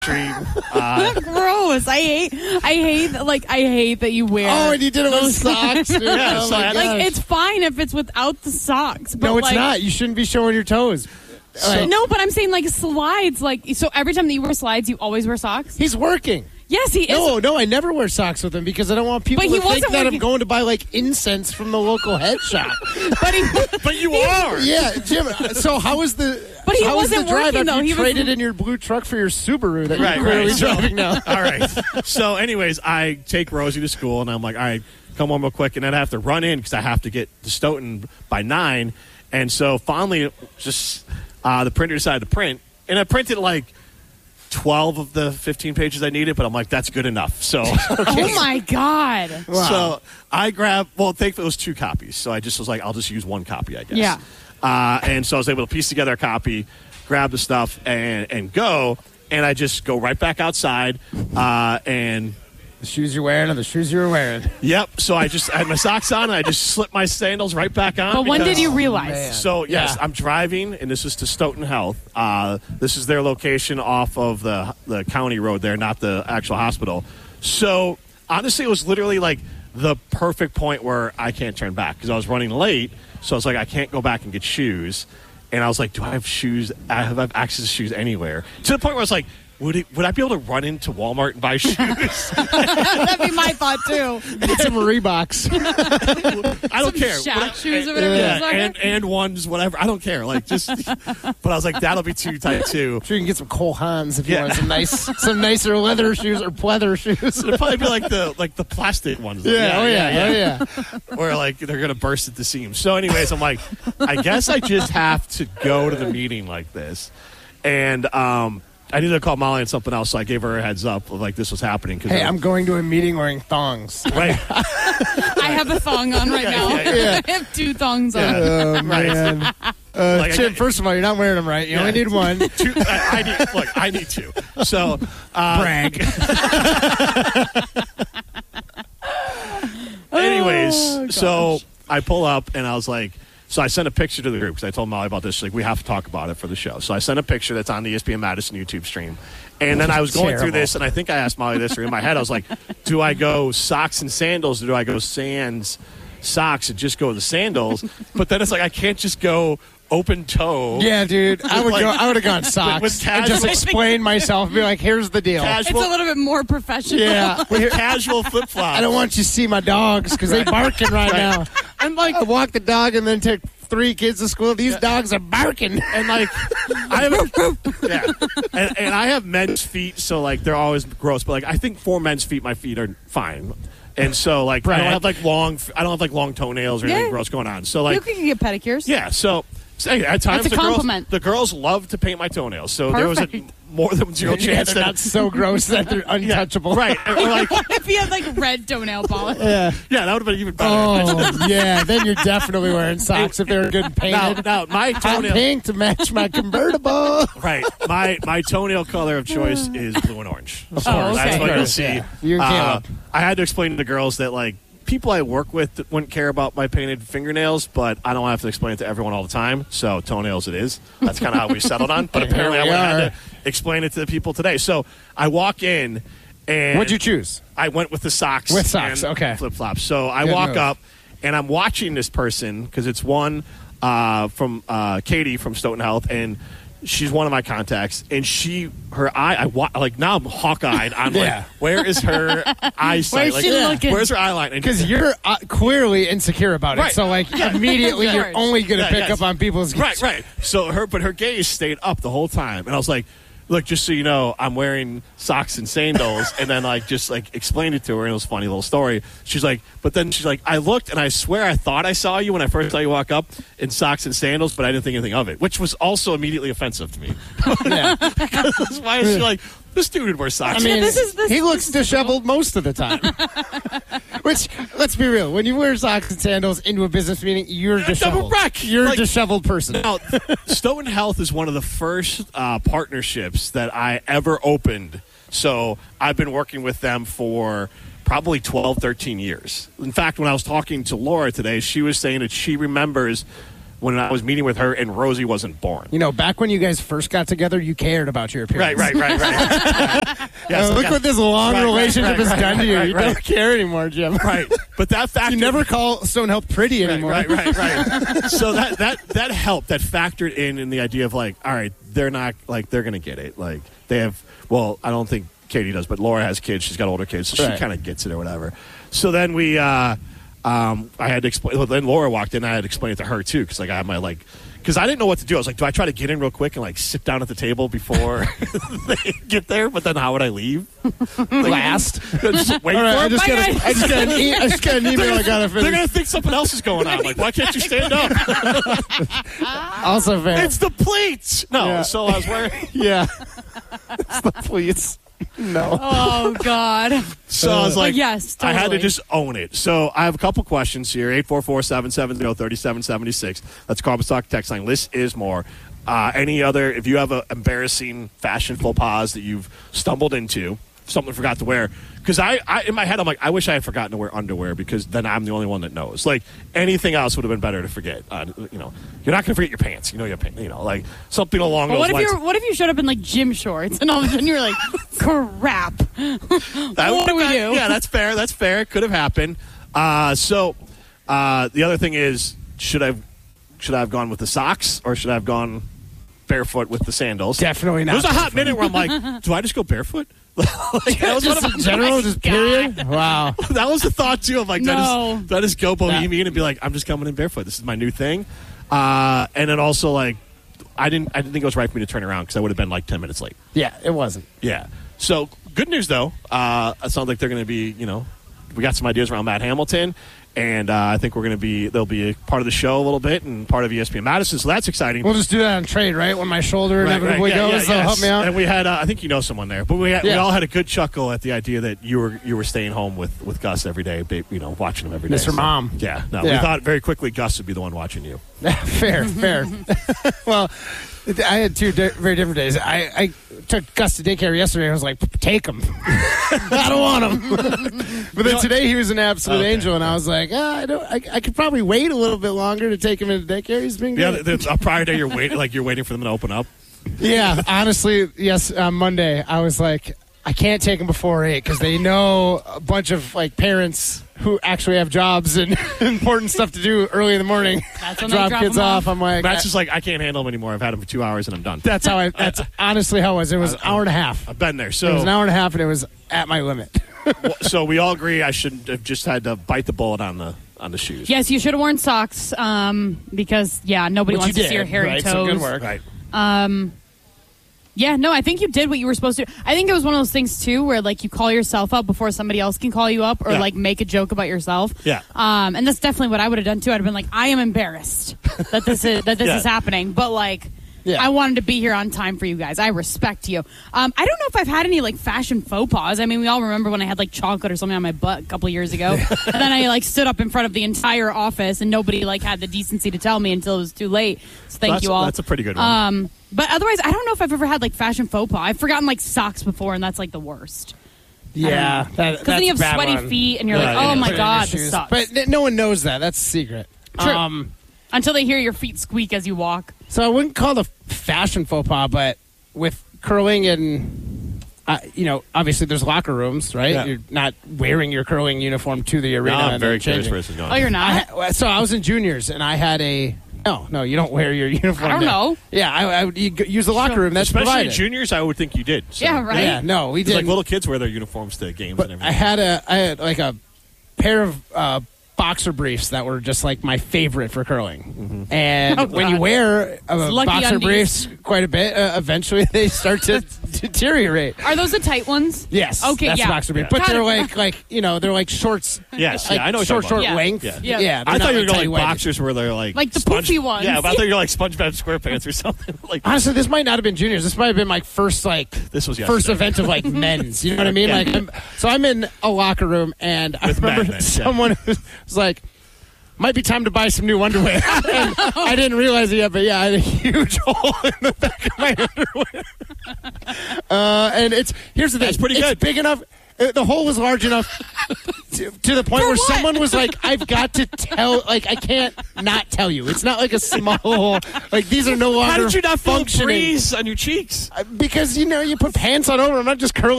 Stream. Gross. I hate that you wear. Oh, and you did it with socks. Dude. Yeah, Oh so my I- gosh. It's fine if it's without the socks. But No, it's not. You shouldn't be showing your toes. No, but I'm saying slides. So every time that you wear slides, you always wear socks. He's working. Yes, he is. No, I never wear socks with him because I don't want people But he to think wasn't that I'm working- going to buy incense from the local head shop. But you are. Yeah, Jim. So how is the? But he how was wasn't the drive working, after though. you He was- traded in your blue truck for your Subaru that Right, you're clearly right. So- driving now? All right. So, anyways, I take Rosie to school, and I'm like, all right, come home real quick, and then I have to run in because I have to get to Stoughton by 9. And so, finally, just the printer decided to print, and I printed 12 of the 15 pages I needed, but I'm like, that's good enough. So, Oh my God. so I grabbed. Well, thankfully, it was 2 copies, so I just was like, I'll just use 1 copy, I guess. Yeah. And so I was able to piece together a copy, grab the stuff, and go. And I just go right back outside, and The shoes you're wearing are the shoes you were wearing. yep. So I had my socks on, and I just slipped my sandals right back on. But when because- did you realize? man. So, yes, Yeah. I'm driving, and this is to Stoughton Health. This is their location off of the county road there, not the actual hospital. So, honestly, it was literally the perfect point where I can't turn back because I was running late. So, I was like, I can't go back and get shoes. And I was like, do I have shoes? I have access to shoes anywhere. To the point where I was like, would I be able to run into Walmart and buy shoes? That'd be my thought too. Get some Reeboks. I don't care. Shaq shoes or whatever. Yeah, those are. and ones, whatever. I don't care. But I was like, that'll be too tight too. Sure, you can get some Cole Haans if you Yeah. want some nicer leather shoes or pleather shoes. It'd probably be the plastic ones. Yeah. Where they're gonna burst at the seams. So, anyways, I'm like, I guess I just have to go to the meeting like this, and I needed to call Molly on something else, so I gave her a heads up of this was happening. Cause Hey, I'm going to a meeting wearing thongs. right. I have a thong on right now. yeah. I have 2 thongs on. Oh, man. I Chip, get- first of all, you're not wearing them right. You only need one. I need 2. So Brag. anyways, so I pull up and I was like, so I sent a picture to the group because I told Molly about this. She's like, we have to talk about it for the show. So I sent a picture that's on the ESPN Madison YouTube stream. And then I was going through this, and I think I asked Molly this, or in my head, I was like, do I go socks and sandals, or do I go sans socks and just go the sandals? But then it's like, I can't just go open toe. Yeah, dude. I would have gone socks. with and just casual- explain myself and be like, here's the deal. It's a little bit more professional. Yeah. with casual flip flops. I don't want you to see my dogs because they're barking right now. And I walk the dog and then take 3 kids to school. These dogs are barking. and I have and I have men's feet, so they're always gross. But I think for men's feet, my feet are fine. And so I don't have long toenails or anything Yeah. gross going on. So You can get pedicures. yeah. So at times That's a compliment. the girls love to paint my toenails. So there was a Perfect. more than 0 Yeah, chance they're that not so gross that they're untouchable. right. Or If you had red toenail polish. Yeah. yeah, that would have been even better. Oh, yeah. Then you're definitely wearing socks if they're good painted. Now my Hot toenail pink to match my convertible. right. My toenail color of choice is blue and orange. Oh, okay. That's what you'll see. Yeah. You're Caleb. I had to explain to the girls that people I work with that wouldn't care about my painted fingernails, but I don't have to explain it to everyone all the time. So toenails it is. That's kind of how we settled on. But apparently I Here would we have are. to explain it to the people today. So I walk in and What'd you choose? I went with the socks. With socks, and okay. flip flops. So I Good walk move. up and I'm watching this person because it's one from Katie from Stoughton Health, and she's one of my contacts, and now I'm hawk-eyed. I'm Yeah. like, where is her eyesight? Where's she looking? Where's her eye line? And Because you're clearly insecure about it. Right. So, immediately Of you're course. only going to Yeah, pick yes. up on people's... right. So her gaze stayed up the whole time, and I was like, look, just so you know, I'm wearing socks and sandals, and then just explained it to her, and it was a funny little story. She's like, I looked, and I swear I thought I saw you when I first saw you walk up in socks and sandals, but I didn't think anything of it, which was also immediately offensive to me. Yeah. Why is she like, this dude would wear socks? I mean, this he looks disheveled most of the time. Which, let's be real, when you wear socks and sandals into a business meeting, you're I'm a disheveled. wreck. You're a disheveled person. Now, Stoughton Health is one of the first partnerships that I ever opened. So I've been working with them for probably 12, 13 years. In fact, when I was talking to Laura today, she was saying that she remembers when I was meeting with her and Rosie wasn't born. You know, back when you guys first got together, you cared about your appearance. Right. Yes, Look what this long relationship has done to you. Right, you don't care anymore, Jim. Right. But that fact You never call Stone Health pretty anymore. Right. So that helped. That factored in the idea of like, all right, they're not like they're going to get it. Like they have. Well, I don't think Katie does, but Laura has kids. She's got older kids, so she kind of gets it or whatever. So then we, I had to explain. Well, then Laura walked in. I had to explain it to her too, because like I had my because I didn't know what to do. I was like, do I try to get in real quick and like sit down at the table before they get there? But then how would I leave? Last. Just wait All right, for I them? just got an email I got to They're finish. going to think something else is going on. Like, why can't you stand up? Also fair. It's the pleats. No, Yeah. so I was wearing. Yeah. It's the pleats. No. Oh God. So I was like, yes, I had to totally. just own it. So I have a couple questions here. 844-770-3776. That's Carbon Stock text line. This is more. Any other, if you have an embarrassing fashion faux pas that you've stumbled into, something forgot to wear. Because I in my head, I'm like, I wish I had forgotten to wear underwear because then I'm the only one that knows. Like, anything else would have been better to forget. You're not going to forget your pants. You know, like something along But those lines. what if you showed up in like gym shorts and all of a sudden you were like, crap. What do we do? Yeah, that's fair. That's fair. Could have happened. So the other thing is, should I have gone with the socks or should I have gone barefoot with the sandals? Definitely not. There was a hot minute where I'm like, do I just go barefoot? Like, that was Just one in of general, just period? Wow. that was the thought too of like, No. do I just go bohemian and be like, I'm just coming in barefoot. This is my new thing. And then also like, I didn't think it was right for me to turn around because I would have been like 10 minutes late. Yeah, it wasn't. Yeah. So good news though. It sounds like they're going to be, we got some ideas around Matt Hamilton. And I think they'll be a part of the show a little bit and part of ESPN Madison. So that's exciting. We'll just do that on trade, right? When my shoulder inevitably goes, they'll help me out. And we had, I think you know someone there, but we all had a good chuckle at the idea that you were staying home with Gus every day, watching him every day. Mr. Mom. Yeah. No, Yeah. we thought very quickly Gus would be the one watching you. Fair. Well, I had two very different days. I took Gus to daycare yesterday. I was like, take him. I don't want him. But then today he was an absolute angel, and I was like, I could probably wait a little bit longer to take him into daycare. He's been good. Yeah, a prior day you're waiting for them to open up. Yeah, honestly, yes. On Monday, I was like, I can't take them before 8 because they know a bunch of like parents who actually have jobs and important stuff to do early in the morning. That's when they drop drop kids them off. I'm like, Matt's just like, I can't handle them anymore. I've had them for 2 hours and I'm done. that's honestly how it was. It was an hour and a half. I've been there. It So was an hour and a half, and it was at my limit. so we all agree I shouldn't have just had to bite the bullet on the shoes. Yes, you should have worn socks because nobody Which wants you to see your did, hairy right? toes. So good work. Right. Yeah, no, I think you did what you were supposed to. I think it was one of those things too, where like you call yourself up before somebody else can call you up, or Yeah. like make a joke about yourself. Yeah. And that's definitely what I would have done too. I'd have been like, I am embarrassed that this is Yeah. is happening, but like. Yeah. I wanted to be here on time for you guys. I respect you. I don't know if I've had any like fashion faux pas. I mean, we all remember when I had like chocolate or something on my butt a couple of years ago, and then I like stood up in front of the entire office, and nobody like had the decency to tell me until it was too late. So thank you all. That's a pretty good one. But otherwise, I don't know if I've ever had like fashion faux pas. I've forgotten like socks before, and that's like the worst. Yeah, Because then you have sweaty feet, and you're Yeah, like, oh yeah. my Put it in god, your this shoes. sucks. But no one knows that. That's a secret. True. Until they hear your feet squeak as you walk. So I wouldn't call it a fashion faux pas, but with curling and, obviously there's locker rooms, right? Yeah. You're not wearing your curling uniform to the arena. No, I'm and very then curious changing. where this is going. Oh, you're not? So I was in juniors, and I had a... No, you don't wear your uniform. I don't there. know. Yeah, I would use the locker room. That's Especially provided. in juniors, I would think you did. So. Yeah, right. Yeah, no, we It's did. like little kids wear their uniforms to games But and I everything. had like a pair of boxer briefs that were just like my favorite for curling. Mm-hmm. And Oh, when you God. wear lucky boxer undies. briefs quite a bit, eventually they start to deteriorate. Are those the tight ones? Yes. Okay, that's yeah. boxer brief. Yeah. But Got they're it. they're like shorts. Yes, like yeah, I know what short you're talking about. length. Yeah. Yeah. they're I thought not you were going tight like wedges. boxers where they're like Like the poofy ones. Yeah, but I thought you were like SpongeBob SquarePants or something. Like Honestly, this might not have been juniors. This might have been my first this was first yesterday. event of like men's. You know what I mean? Yeah. Like, I'm in a locker room, and I With remember men, yeah. someone who was like, "Might be time to buy some new underwear." And I didn't realize it yet, but yeah, I had a huge hole in the back of my underwear. And here's the thing: That's pretty it's good. big enough. The hole was large enough to the point where someone was like, I've got to tell, like, I can't not tell you. It's not like a small hole. Like, these are no longer How did you not feel a functioning. breeze on your cheeks? Because, you put pants on over. I'm not just curling